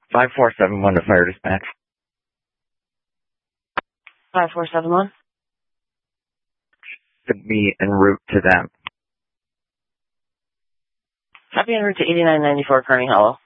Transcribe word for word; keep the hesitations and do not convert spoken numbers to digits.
five four seven one to fire dispatch. five four seven one? To be en route to them. Copy en route to eighty-nine ninety-four Kearney Hollow.